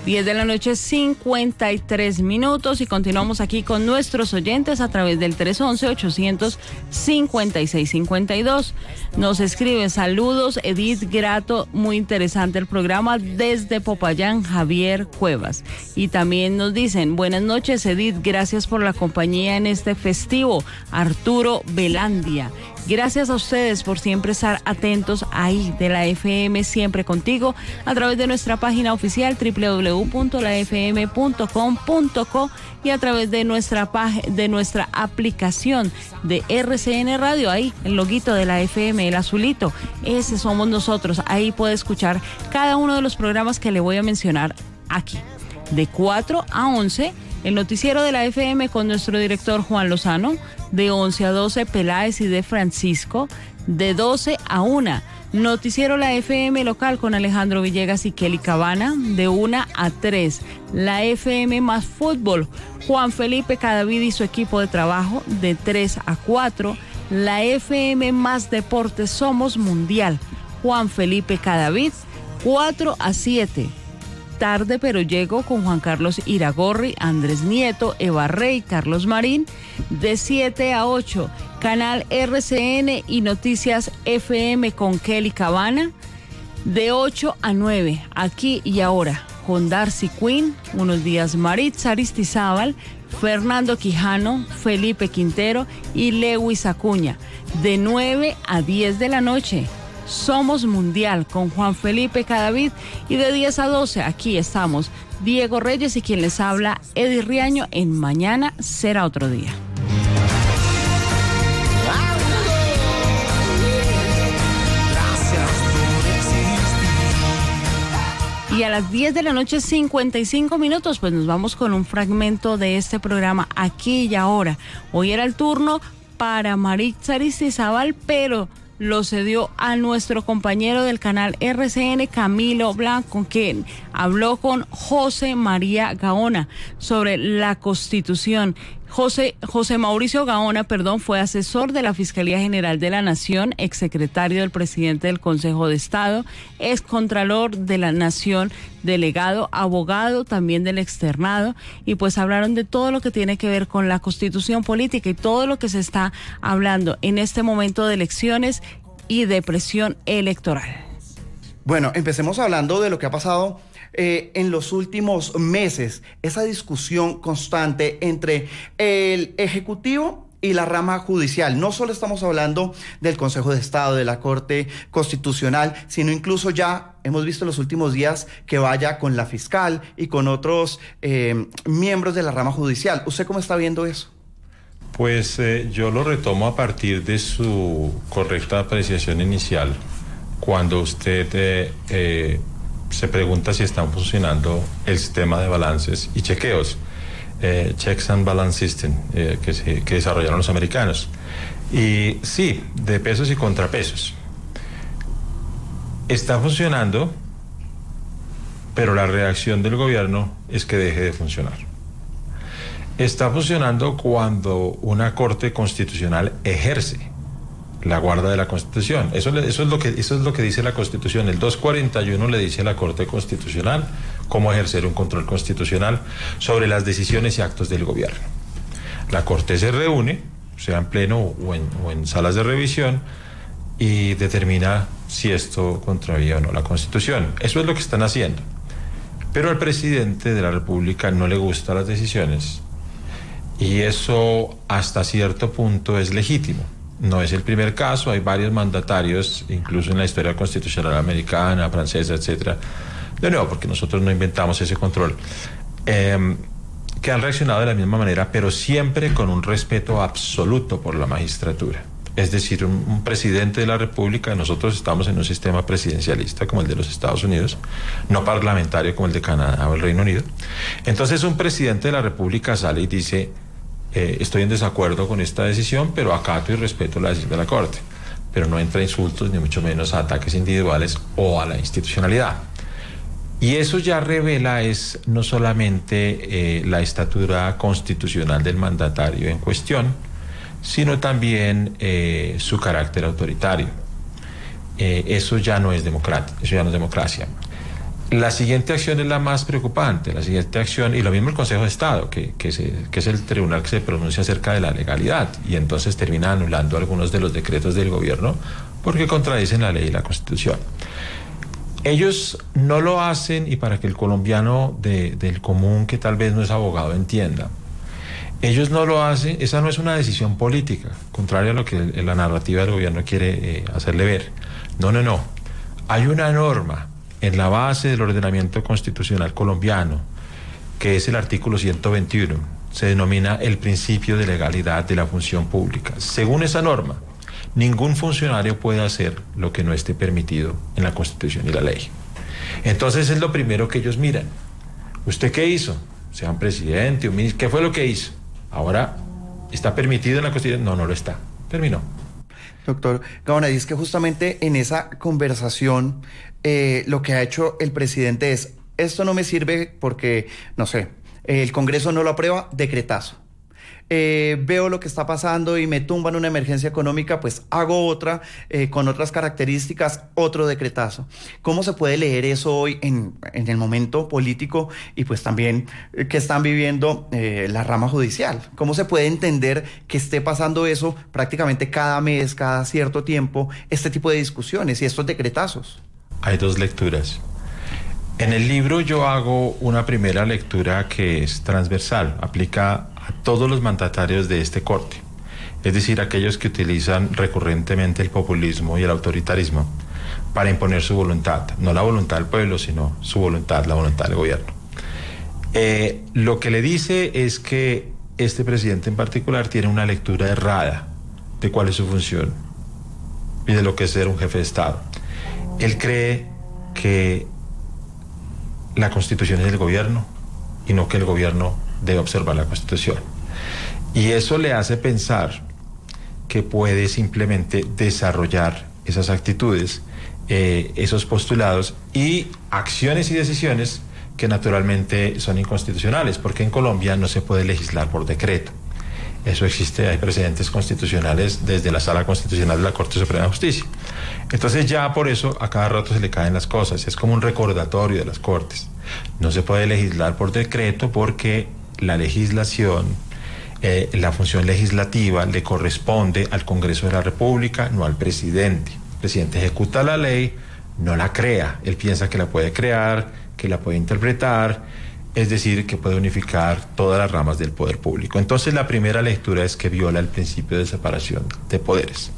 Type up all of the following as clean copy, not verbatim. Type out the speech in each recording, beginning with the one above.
10 de la noche, 53 minutos, y continuamos aquí con nuestros oyentes a través del 311-856-52. Nos escribe: saludos, Edith, grato, muy interesante el programa desde Popayán, Javier Cuevas. Y también nos dicen: buenas noches, Edith, gracias por la compañía en este festivo. Arturo Velandia. Gracias a ustedes por siempre estar atentos ahí de la FM, siempre contigo, a través de nuestra página oficial www.lafm.com.co y a través de nuestra aplicación de RCN Radio. Ahí el loguito de la FM, el azulito, ese somos nosotros. Ahí puede escuchar cada uno de los programas que le voy a mencionar aquí. De 4 a 11, el noticiero de la FM con nuestro director Juan Lozano. De 11 a 12, Peláez y de Francisco. De 12 a 1, noticiero la FM local con Alejandro Villegas y Kelly Cabana. De 1 a 3, la FM más fútbol, Juan Felipe Cadavid y su equipo de trabajo. De 3 a 4, la FM más deportes, Somos Mundial, Juan Felipe Cadavid. 4 a 7, Tarde pero Llego con Juan Carlos Iragorri, Andrés Nieto, Eva Rey, Carlos Marín. De 7 a 8, Canal RCN y Noticias FM con Kelly Cabana. De 8 a 9, Aquí y Ahora con Darcy Quinn, Unos Días Maritza Aristizábal, Fernando Quijano, Felipe Quintero y Lewis Acuña. De 9 a 10 de la noche, Somos Mundial con Juan Felipe Cadavid. Y de 10 a 12, aquí estamos Diego Reyes y quien les habla, Edith Riaño, en Mañana Será Otro Día. Y a las 10 de la noche, 55 minutos, pues nos vamos con un fragmento de este programa, Aquí y Ahora. Hoy era el turno para Maritza Aristizábal, pero lo cedió a nuestro compañero del canal RCN, Camilo Blanco, quien habló con José María Gaona sobre la Constitución. José Mauricio Gaona, fue asesor de la Fiscalía General de la Nación, exsecretario del presidente del Consejo de Estado, excontralor de la Nación, delegado, abogado también del externado, y pues hablaron de todo lo que tiene que ver con la Constitución política y todo lo que se está hablando en este momento de elecciones y de presión electoral. Bueno, empecemos hablando de lo que ha pasado en los últimos meses, esa discusión constante entre el Ejecutivo y la rama judicial. No solo estamos hablando del Consejo de Estado, de la Corte Constitucional, sino incluso ya hemos visto en los últimos días que vaya con la fiscal y con otros miembros de la rama judicial. ¿Usted cómo está viendo eso? Pues yo lo retomo a partir de su correcta apreciación inicial, cuando usted se pregunta si están funcionando el sistema de balances y chequeos, Checks and Balance System, que desarrollaron los americanos. Y sí, de pesos y contrapesos. Está funcionando, pero la reacción del gobierno es que deje de funcionar. Está funcionando cuando una Corte Constitucional ejerce la guarda de la Constitución. Eso es lo que dice la Constitución. El 241 le dice a la Corte Constitucional cómo ejercer un control constitucional sobre las decisiones y actos del gobierno. La Corte se reúne, sea en pleno o en salas de revisión, y determina si esto contravía o no la Constitución. Eso es lo que están haciendo. Pero al presidente de la República no le gustan las decisiones, y eso hasta cierto punto es legítimo. No es el primer caso, hay varios mandatarios, incluso en la historia constitucional americana, francesa, etcétera, de nuevo, porque nosotros no inventamos ese control, que han reaccionado de la misma manera, pero siempre con un respeto absoluto por la magistratura. Es decir, un presidente de la República, nosotros estamos en un sistema presidencialista como el de los Estados Unidos, no parlamentario como el de Canadá o el Reino Unido. Entonces un presidente de la República sale y dice: estoy en desacuerdo con esta decisión, pero acato y respeto la decisión de la Corte. Pero no entra a insultos, ni mucho menos a ataques individuales o a la institucionalidad. Y eso ya revela no solamente la estatura constitucional del mandatario en cuestión, sino también su carácter autoritario. Eso ya no es democracia. La siguiente acción es la más preocupante, la siguiente acción, y lo mismo el Consejo de Estado, que es el tribunal que se pronuncia acerca de la legalidad, y entonces termina anulando algunos de los decretos del gobierno porque contradicen la ley y la Constitución. Ellos no lo hacen, y para que el colombiano del común, que tal vez no es abogado, entienda, ellos no lo hacen, esa no es una decisión política, contrario a lo que la narrativa del gobierno quiere hacerle ver. No. Hay una norma en la base del ordenamiento constitucional colombiano, que es el artículo 121, se denomina el principio de legalidad de la función pública. Según esa norma, ningún funcionario puede hacer lo que no esté permitido en la Constitución y la ley. Entonces es lo primero que ellos miran. ¿Usted qué hizo? Sea un presidente, un ministro, ¿qué fue lo que hizo? Ahora, ¿está permitido en la Constitución? No lo está. Terminó. Doctor Gaona, y es que justamente en esa conversación lo que ha hecho el presidente es, esto no me sirve porque, no sé, el Congreso no lo aprueba, decretazo. Veo lo que está pasando y me tumban una emergencia económica, pues hago otra con otras características, otro decretazo. ¿Cómo se puede leer eso hoy en el momento político y pues también que están viviendo la rama judicial? ¿Cómo se puede entender que esté pasando eso prácticamente cada mes, cada cierto tiempo, este tipo de discusiones y estos decretazos? Hay dos lecturas. En el libro yo hago una primera lectura que es transversal, aplica a todos los mandatarios de este corte, es decir, aquellos que utilizan recurrentemente el populismo y el autoritarismo para imponer su voluntad, no la voluntad del pueblo, sino su voluntad, la voluntad del gobierno. Lo que le dice es que este presidente en particular tiene una lectura errada de cuál es su función y de lo que es ser un jefe de Estado. Él cree que la Constitución es del gobierno y no que el gobierno debe observar la Constitución. Y eso le hace pensar que puede simplemente desarrollar esas actitudes, esos postulados y acciones y decisiones que naturalmente son inconstitucionales, porque en Colombia no se puede legislar por decreto. Eso existe, hay precedentes constitucionales desde la Sala Constitucional de la Corte Suprema de Justicia. Entonces ya por eso a cada rato se le caen las cosas, es como un recordatorio de las Cortes. No se puede legislar por decreto porque la legislación, la función legislativa le corresponde al Congreso de la República, no al presidente. El presidente ejecuta la ley, no la crea, él piensa que la puede crear, que la puede interpretar, es decir, que puede unificar todas las ramas del poder público. Entonces la primera lectura es que viola el principio de separación de poderes.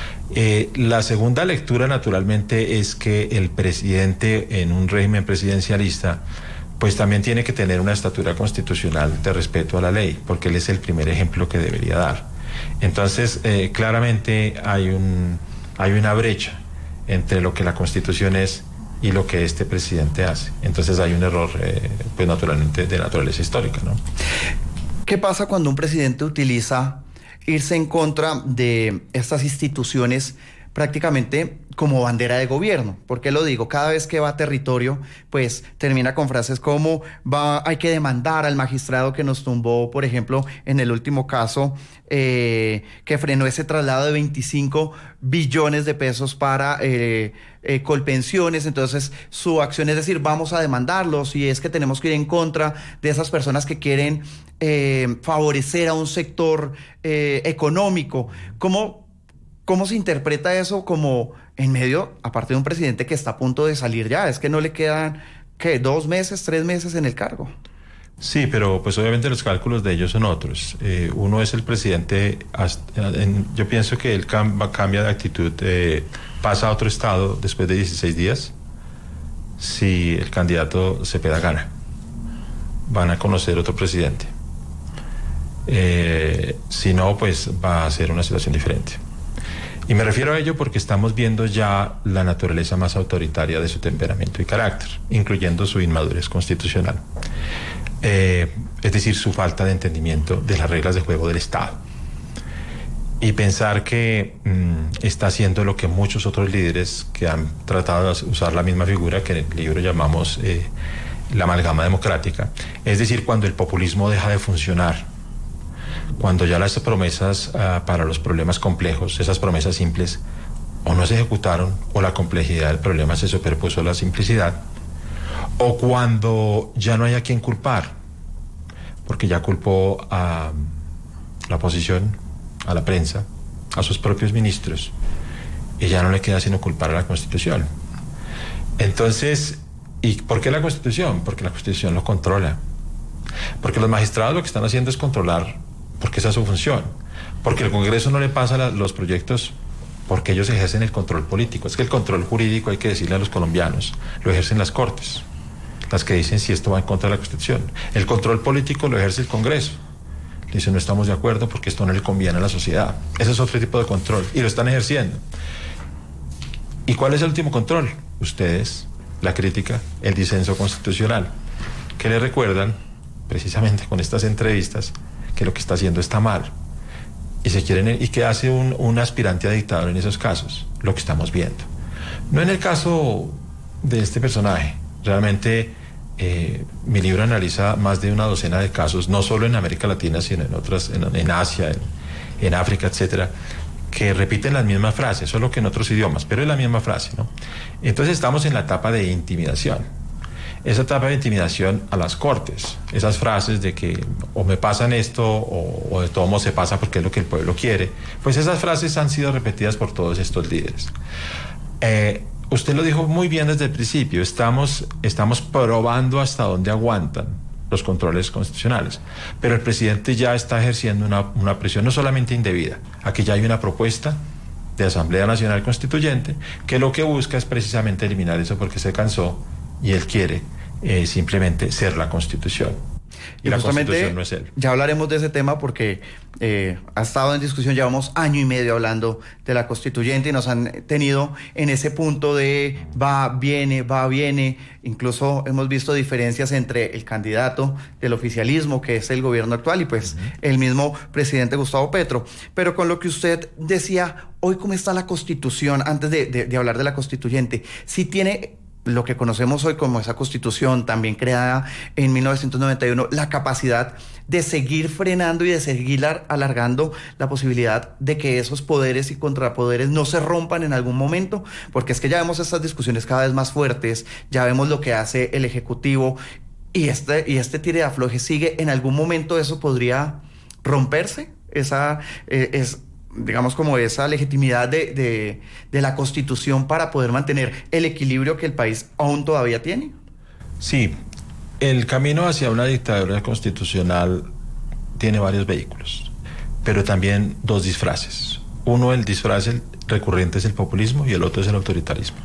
La segunda lectura naturalmente es que el presidente en un régimen presidencialista pues también tiene que tener una estatura constitucional de respeto a la ley, porque él es el primer ejemplo que debería dar. Entonces claramente hay una brecha entre lo que la Constitución es y lo que este presidente hace. Entonces hay un error, pues naturalmente, de naturaleza histórica, ¿no? ¿Qué pasa cuando un presidente utiliza irse en contra de estas instituciones prácticamente como bandera de gobierno? ¿Por qué lo digo? Cada vez que va a territorio, pues termina con frases como hay que demandar al magistrado que nos tumbó, por ejemplo, en el último caso, que frenó ese traslado de 25 billones de pesos para Colpensiones. Entonces su acción es decir, vamos a demandarlos y es que tenemos que ir en contra de esas personas que quieren favorecer a un sector económico. ¿Cómo se interpreta eso como en medio, aparte de un presidente que está a punto de salir ya? Es que no le quedan, ¿qué? 2 meses, 3 meses en el cargo. Sí, pero pues obviamente los cálculos de ellos son otros. Uno es el presidente, yo pienso que él cambia de actitud, pasa a otro estado después de 16 días, si el candidato Cepeda gana. Van a conocer otro presidente. Si no, pues va a ser una situación diferente. Y me refiero a ello porque estamos viendo ya la naturaleza más autoritaria de su temperamento y carácter, incluyendo su inmadurez constitucional. Es decir, su falta de entendimiento de las reglas de juego del Estado. Y pensar que está haciendo lo que muchos otros líderes que han tratado de usar la misma figura que en el libro llamamos la amalgama democrática. Es decir, cuando el populismo deja de funcionar, cuando ya las promesas para los problemas complejos, esas promesas simples, o no se ejecutaron, o la complejidad del problema se superpuso a la simplicidad, o cuando ya no hay a quien culpar, porque ya culpó a la oposición, a la prensa, a sus propios ministros, y ya no le queda sino culpar a la Constitución. Entonces, ¿y por qué la Constitución? Porque la Constitución lo controla. Porque los magistrados lo que están haciendo es controlar, porque esa es su función. Porque el Congreso no le pasa los proyectos porque ellos ejercen el control político. Es que el control jurídico, hay que decirle a los colombianos, lo ejercen las Cortes, las que dicen si esto va en contra de la Constitución. El control político lo ejerce el Congreso. Dicen, no estamos de acuerdo porque esto no le conviene a la sociedad. Ese es otro tipo de control y lo están ejerciendo. ¿Y cuál es el último control? Ustedes, la crítica, el disenso constitucional, que le recuerdan, precisamente con estas entrevistas, que lo que está haciendo está mal. ¿Y qué hace un aspirante a dictador en esos casos? Lo que estamos viendo. No en el caso de este personaje. Realmente mi libro analiza más de una docena de casos, no solo en América Latina, sino en otras, en Asia, en África, etcétera, que repiten las mismas frases, solo que en otros idiomas, pero es la misma frase, ¿no? Entonces estamos en la etapa de intimidación. Esa etapa de intimidación a las Cortes, esas frases de que o me pasan esto o de todo modo se pasa porque es lo que el pueblo quiere, pues esas frases han sido repetidas por todos estos líderes. Usted lo dijo muy bien desde el principio, estamos probando hasta dónde aguantan los controles constitucionales, pero el presidente ya está ejerciendo una presión no solamente indebida. Aquí ya hay una propuesta de Asamblea Nacional Constituyente que lo que busca es precisamente eliminar eso porque se cansó y él quiere simplemente ser la Constitución. Y la Constitución no es él. Ya hablaremos de ese tema porque ha estado en discusión, llevamos año y medio hablando de la Constituyente y nos han tenido en ese punto de va, viene. Incluso hemos visto diferencias entre el candidato del oficialismo, que es el gobierno actual, y pues el mismo presidente Gustavo Petro. Pero con lo que usted decía, hoy cómo está la Constitución, antes de hablar de la Constituyente, si tiene lo que conocemos hoy como esa Constitución, también creada en 1991, la capacidad de seguir frenando y de seguir alargando la posibilidad de que esos poderes y contrapoderes no se rompan en algún momento, porque es que ya vemos estas discusiones cada vez más fuertes, ya vemos lo que hace el Ejecutivo y este tire de afloje sigue. ¿En algún momento eso podría romperse? Digamos, como esa legitimidad de la Constitución para poder mantener el equilibrio que el país aún todavía tiene. Sí, el camino hacia una dictadura constitucional tiene varios vehículos, pero también dos disfraces. Uno, el disfraz recurrente es el populismo y el otro es el autoritarismo.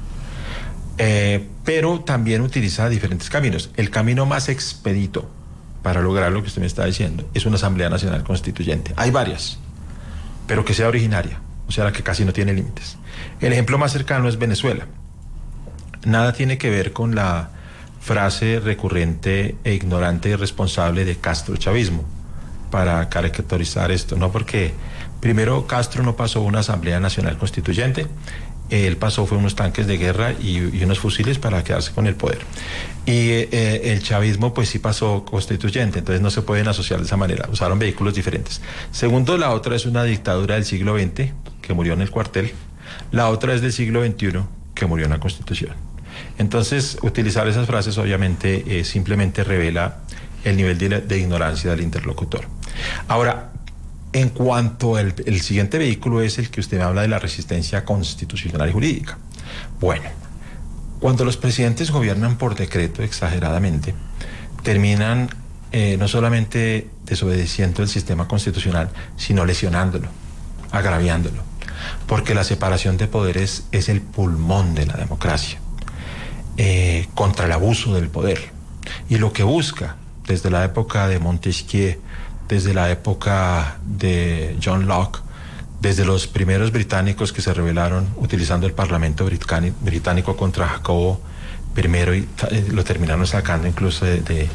Pero también utiliza diferentes caminos. El camino más expedito para lograr lo que usted me está diciendo es una Asamblea Nacional Constituyente. Hay varias, pero que sea originaria, o sea, la que casi no tiene límites. El ejemplo más cercano es Venezuela. Nada tiene que ver con la frase recurrente e ignorante y irresponsable de Castro-chavismo para caricaturizar esto, ¿no? Porque primero Castro no pasó una Asamblea Nacional Constituyente, él fue unos tanques de guerra y unos fusiles para quedarse con el poder. Y el chavismo pues sí pasó constituyente, entonces no se pueden asociar de esa manera, usaron vehículos diferentes. Segundo, la otra es una dictadura del siglo XX, que murió en el cuartel. La otra es del siglo XXI, que murió en la Constitución. Entonces, utilizar esas frases obviamente simplemente revela el nivel de ignorancia del interlocutor. Ahora, en cuanto al siguiente vehículo es el que usted me habla de la resistencia constitucional y jurídica. Bueno, cuando los presidentes gobiernan por decreto exageradamente, terminan no solamente desobedeciendo el sistema constitucional, sino lesionándolo, agraviándolo, porque la separación de poderes es el pulmón de la democracia, contra el abuso del poder. Y lo que busca, desde la época de Montesquieu, desde la época de John Locke, desde los primeros británicos que se rebelaron utilizando el Parlamento británico contra Jacobo I y lo terminaron sacando incluso de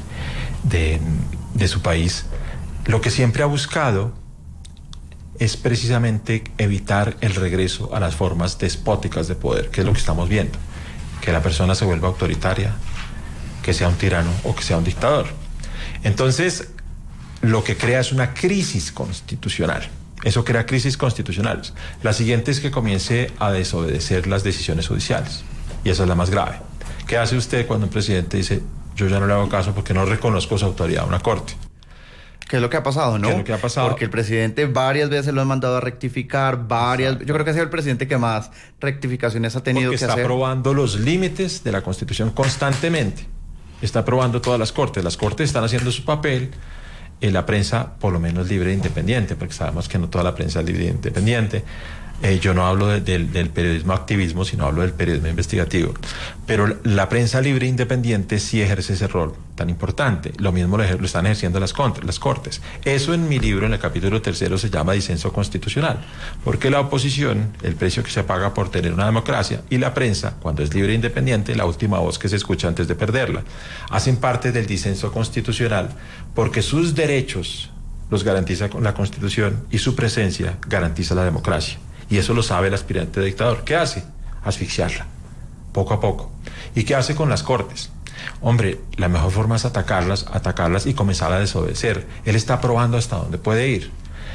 su país, lo que siempre ha buscado es precisamente evitar el regreso a las formas despóticas de poder, que es lo que estamos viendo, que la persona se vuelva autoritaria, que sea un tirano o que sea un dictador. Entonces, lo que crea es una crisis constitucional. Eso crea crisis constitucionales. La siguiente es que comience a desobedecer las decisiones judiciales, y esa es la más grave, ¿Qué hace usted cuando un presidente dice, yo ya no le hago caso porque no reconozco su autoridad a una corte? ¿Qué es lo que ha pasado, no? ¿Qué es lo que ha pasado? Porque el presidente varias veces lo han mandado a rectificar, yo creo que ha sido el presidente que más rectificaciones ha tenido porque que está hacer. aprobando los límites de la Constitución constantemente. Está aprobando todas las cortes. Las cortes están haciendo su papel. La prensa, por lo menos, libre e independiente, porque sabemos que no toda la prensa es libre e independiente. Yo no hablo del periodismo activismo, sino hablo del periodismo investigativo. Pero la prensa libre e independiente sí ejerce ese rol tan importante. Lo mismo lo están ejerciendo las cortes. Eso en mi libro, en el capítulo 3, se llama disenso constitucional. Porque la oposición, el precio que se paga por tener una democracia, y la prensa, cuando es libre e independiente, la última voz que se escucha antes de perderla, hacen parte del disenso constitucional porque sus derechos los garantiza la Constitución y su presencia garantiza la democracia. Y eso lo sabe el aspirante dictador. ¿Qué hace? Asfixiarla, poco a poco. ¿Y qué hace con las cortes? Hombre, la mejor forma es atacarlas y comenzar a desobedecer. Él está probando hasta dónde puede ir.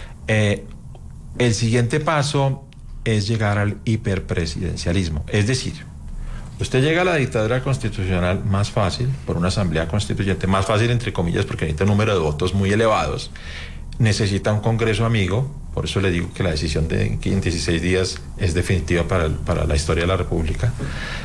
El siguiente paso es llegar al hiperpresidencialismo. Es decir, usted llega a la dictadura constitucional más fácil, por una asamblea constituyente, más fácil entre comillas, porque necesita un número de votos muy elevados. Necesita un Congreso amigo, por eso le digo que la decisión de 16 días es definitiva para la historia de la República.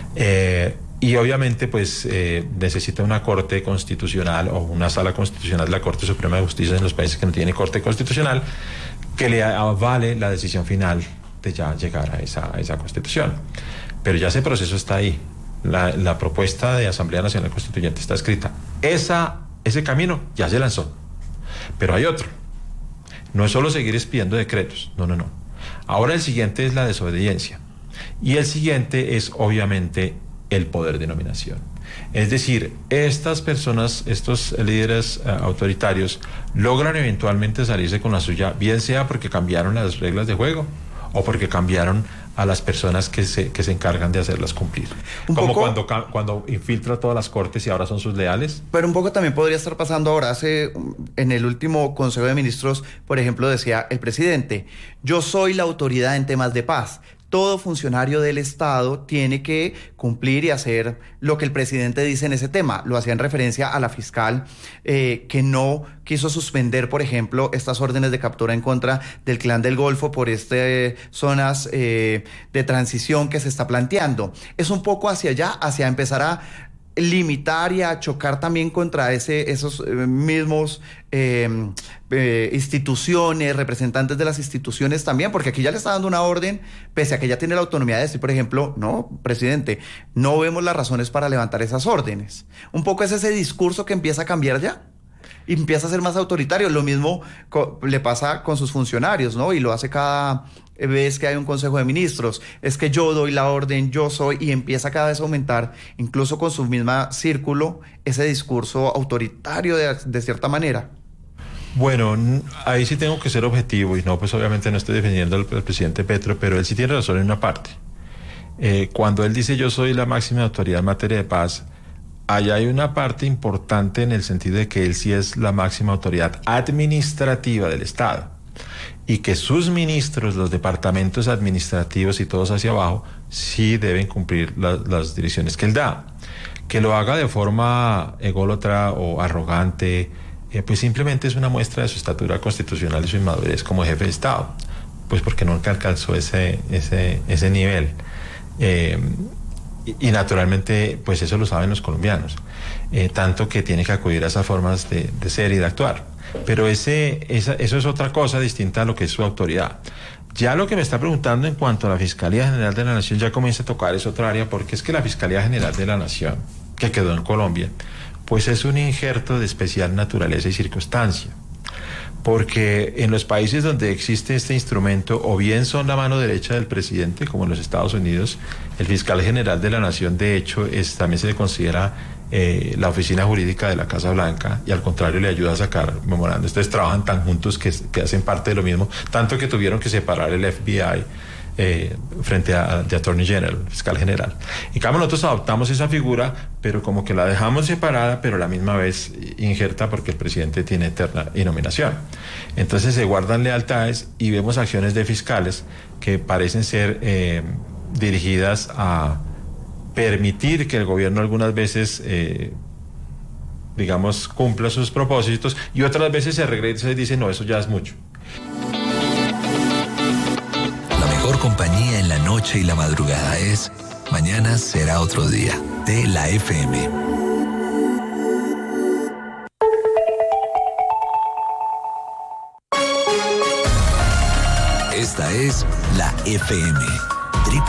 Y obviamente pues necesita una Corte Constitucional o una Sala Constitucional de la Corte Suprema de Justicia en los países que no tienen Corte Constitucional, que le avale la decisión final de ya llegar a esa Constitución. Pero ya ese proceso está ahí. La propuesta de Asamblea Nacional Constituyente está escrita. Ese camino ya se lanzó. Pero hay otro. No es solo seguir expidiendo decretos, no. Ahora el siguiente es la desobediencia. Y el siguiente es, obviamente, el poder de nominación. Es decir, estas personas, estos líderes autoritarios, logran eventualmente salirse con la suya, bien sea porque cambiaron las reglas de juego o porque cambiaron a las personas que se encargan de hacerlas cumplir. Como cuando infiltra todas las cortes y ahora son sus leales. Pero un poco también podría estar pasando ahora. En el último Consejo de Ministros, por ejemplo, decía el presidente, yo soy la autoridad en temas de paz. Todo funcionario del Estado tiene que cumplir y hacer lo que el presidente dice en ese tema. Lo hacía en referencia a la fiscal que no quiso suspender, por ejemplo, estas órdenes de captura en contra del Clan del Golfo por zonas de transición que se está planteando. Es un poco hacia allá, hacia empezar a limitar y a chocar también contra esos mismos instituciones, representantes de las instituciones también, porque aquí ya le está dando una orden, pese a que ya tiene la autonomía de decir, por ejemplo, no, presidente, no vemos las razones para levantar esas órdenes. Un poco es ese discurso que empieza a cambiar ya. Y empieza a ser más autoritario. Lo mismo le pasa con sus funcionarios, ¿no? Y lo hace cada vez que hay un Consejo de Ministros. Es que yo doy la orden, yo soy, y empieza cada vez a aumentar, incluso con su misma círculo, ese discurso autoritario de cierta manera. Bueno, ahí sí tengo que ser objetivo, y no, pues obviamente no estoy defendiendo al presidente Petro, pero él sí tiene razón en una parte. Cuando él dice yo soy la máxima autoridad en materia de paz, allá hay una parte importante en el sentido de que él sí es la máxima autoridad administrativa del Estado y que sus ministros, los departamentos administrativos y todos hacia abajo, sí deben cumplir las direcciones que él da. Que lo haga de forma ególatra o arrogante, pues simplemente es una muestra de su estatura constitucional y su inmadurez como jefe de Estado, pues porque nunca alcanzó ese nivel. Y naturalmente, pues eso lo saben los colombianos, tanto que tiene que acudir a esas formas de ser y de actuar. Pero eso es otra cosa distinta a lo que es su autoridad. Ya lo que me está preguntando en cuanto a la Fiscalía General de la Nación ya comienza a tocar esa otra área, porque es que la Fiscalía General de la Nación, que quedó en Colombia, pues es un injerto de especial naturaleza y circunstancia. Porque en los países donde existe este instrumento, o bien son la mano derecha del presidente, como en los Estados Unidos, el fiscal general de la Nación, de hecho, también se le considera la oficina jurídica de la Casa Blanca, y al contrario le ayuda a sacar memorandos. Entonces trabajan tan juntos que hacen parte de lo mismo, tanto que tuvieron que separar el FBI frente a The Attorney General, fiscal general. En cambio nosotros adoptamos esa figura, pero como que la dejamos separada, pero a la misma vez injerta, porque el presidente tiene eterna nominación. Entonces se guardan lealtades y vemos acciones de fiscales que parecen ser dirigidas a permitir que el gobierno algunas veces, digamos, cumpla sus propósitos, y otras veces se regresa y dice, no, eso ya es mucho. La mejor compañía en la noche y la madrugada es Mañana será otro día, de la FM. Esta es la FM.